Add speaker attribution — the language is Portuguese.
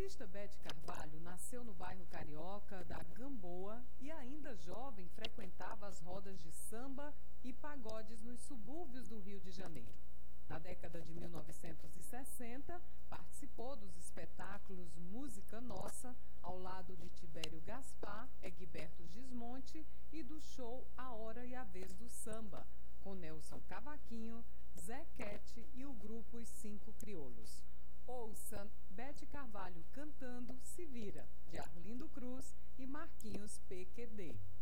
Speaker 1: artista Bete Carvalho nasceu no bairro carioca da Gamboa e ainda jovem frequentava as rodas de samba e pagodes nos subúrbios do Rio de Janeiro. Na década de 1960, participou dos espetáculos Música Nossa, ao lado de Tibério Gaspar, Egberto Gismonte e do show A Hora e a Vez do Samba, com Nelson Cavaquinho, Zé Quete e o grupo Os Cinco Crioulos. Ouça Bete Carvalho cantando Se Vira, de Arlindo Cruz e Marquinhos PQD.